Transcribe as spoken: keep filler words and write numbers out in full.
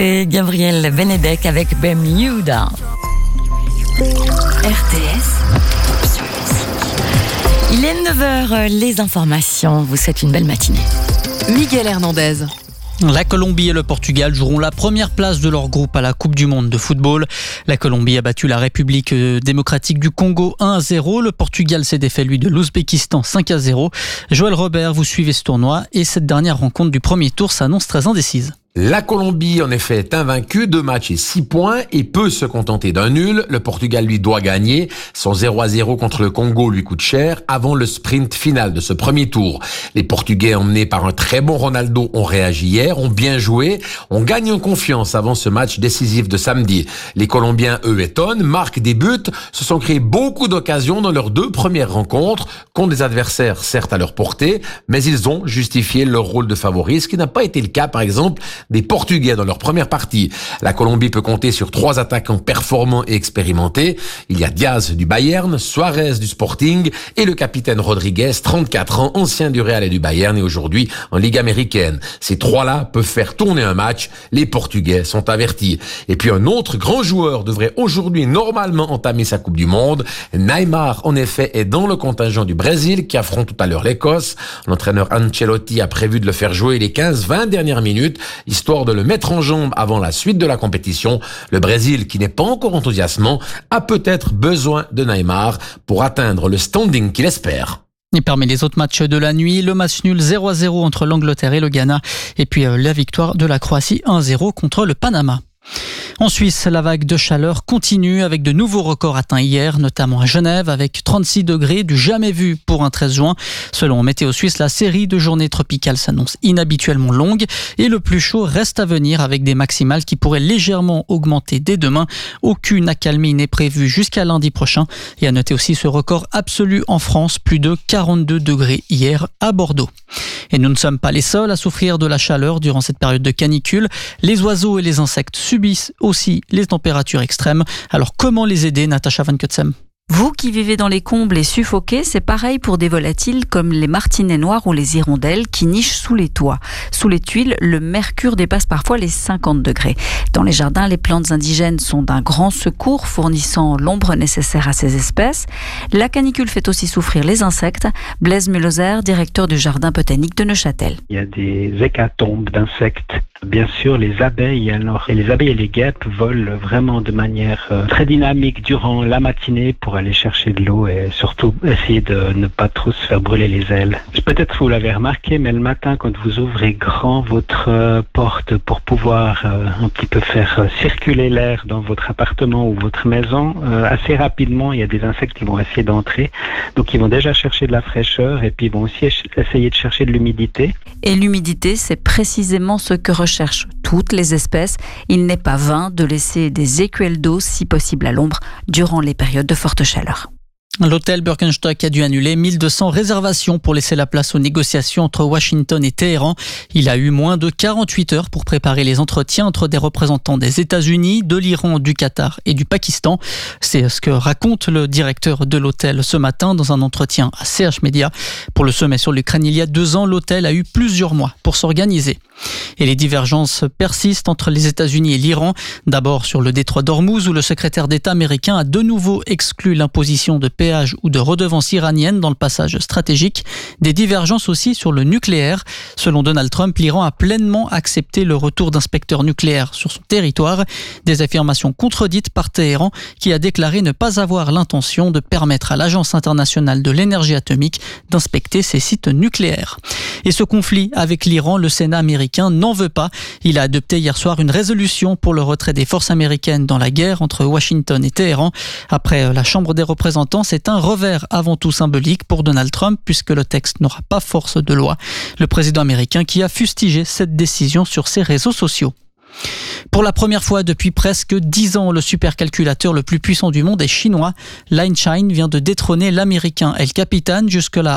Et Gabriel Benedek avec Bermuda. R T S. Il est neuf heures, les informations. Vous souhaite une belle matinée. Miguel Hernandez. La Colombie et le Portugal joueront la première place de leur groupe à la Coupe du Monde de football. La Colombie a battu la République démocratique du Congo un à zéro. Le Portugal s'est défait, lui, de l'Ouzbékistan cinq à zéro. Joël Robert, vous suivez ce tournoi et cette dernière rencontre du premier tour s'annonce très indécise. La Colombie, en effet, est invaincue, deux matchs et six points, et peut se contenter d'un nul. Le Portugal, lui, doit gagner. Son zéro à zéro contre le Congo lui coûte cher avant le sprint final de ce premier tour. Les Portugais, emmenés par un très bon Ronaldo, ont réagi hier, ont bien joué, ont gagné en confiance avant ce match décisif de samedi. Les Colombiens, eux, étonnent, marquent des buts, se sont créés beaucoup d'occasions dans leurs deux premières rencontres, contre des adversaires certes à leur portée, mais ils ont justifié leur rôle de favoris, ce qui n'a pas été le cas, par exemple, des Portugais dans leur première partie. La Colombie peut compter sur trois attaquants performants et expérimentés. Il y a Diaz du Bayern, Suarez du Sporting et le capitaine Rodriguez, trente-quatre ans, ancien du Real et du Bayern et aujourd'hui en Ligue américaine. Ces trois-là peuvent faire tourner un match. Les Portugais sont avertis. Et puis un autre grand joueur devrait aujourd'hui normalement entamer sa Coupe du Monde. Neymar, en effet, est dans le contingent du Brésil qui affronte tout à l'heure l'Écosse. L'entraîneur Ancelotti a prévu de le faire jouer les quinze vingt dernières minutes, histoire de le mettre en jambe avant la suite de la compétition. Le Brésil, qui n'est pas encore enthousiasmant, a peut-être besoin de Neymar pour atteindre le standing qu'il espère. Et parmi les autres matchs de la nuit, le match nul zéro à zéro entre l'Angleterre et le Ghana, et puis euh, la victoire de la Croatie un à zéro contre le Panama. En Suisse, la vague de chaleur continue avec de nouveaux records atteints hier, notamment à Genève avec trente-six degrés, du jamais vu pour un treize juin. Selon Météo Suisse, la série de journées tropicales s'annonce inhabituellement longue et le plus chaud reste à venir avec des maximales qui pourraient légèrement augmenter dès demain. Aucune accalmie n'est prévue jusqu'à lundi prochain. Et à noter aussi ce record absolu en France, plus de quarante-deux degrés hier à Bordeaux. Et nous ne sommes pas les seuls à souffrir de la chaleur durant cette période de canicule. Les oiseaux et les insectes subissent aussi les températures extrêmes. Alors comment les aider, Natacha Van Kutsem? Vous qui vivez dans les combles et suffoqués, c'est pareil pour des volatiles comme les martinets noirs ou les hirondelles qui nichent sous les toits. Sous les tuiles, le mercure dépasse parfois les cinquante degrés. Dans les jardins, les plantes indigènes sont d'un grand secours, fournissant l'ombre nécessaire à ces espèces. La canicule fait aussi souffrir les insectes. Blaise Mulhoser, directeur du jardin botanique de Neuchâtel. Il y a des hécatombes d'insectes. Bien sûr, les abeilles, alors, et les abeilles et les guêpes volent vraiment de manière euh, très dynamique durant la matinée pour aller chercher de l'eau et surtout essayer de ne pas trop se faire brûler les ailes. Peut-être vous l'avez remarqué, mais le matin, quand vous ouvrez grand votre euh, porte pour pouvoir euh, un petit peu faire euh, circuler l'air dans votre appartement ou votre maison, euh, assez rapidement, il y a des insectes qui vont essayer d'entrer. Donc, ils vont déjà chercher de la fraîcheur et puis ils vont aussi essayer de chercher de l'humidité. Et l'humidité, c'est précisément ce que recherchent toutes les espèces. Il n'est pas vain de laisser des écuelles d'eau, si possible à l'ombre, durant les périodes de forte chaleur. L'hôtel Birkenstock a dû annuler mille deux cents réservations pour laisser la place aux négociations entre Washington et Téhéran. Il a eu moins de quarante-huit heures pour préparer les entretiens entre des représentants des États-Unis, de l'Iran, du Qatar et du Pakistan. C'est ce que raconte le directeur de l'hôtel ce matin dans un entretien à C H Media. Pour le sommet sur l'Ukraine il y a deux ans, l'hôtel a eu plusieurs mois pour s'organiser. Et les divergences persistent entre les États-Unis et l'Iran. D'abord sur le détroit d'Ormuz où le secrétaire d'État américain a de nouveau exclu l'imposition de péages ou de redevances iraniennes dans le passage stratégique. Des divergences aussi sur le nucléaire. Selon Donald Trump, l'Iran a pleinement accepté le retour d'inspecteurs nucléaires sur son territoire. Des affirmations contredites par Téhéran qui a déclaré ne pas avoir l'intention de permettre à l'Agence internationale de l'énergie atomique d'inspecter ses sites nucléaires. Et ce conflit avec l'Iran, le Sénat américain n'en veut pas. Il a adopté hier soir une résolution pour le retrait des forces américaines dans la guerre entre Washington et Téhéran. Après la Chambre des représentants, c'est un revers avant tout symbolique pour Donald Trump puisque le texte n'aura pas force de loi. Le président américain qui a fustigé cette décision sur ses réseaux sociaux. Pour la première fois depuis presque dix ans, le supercalculateur le plus puissant du monde est chinois. Lianshine vient de détrôner l'américain El Capitan, jusque-là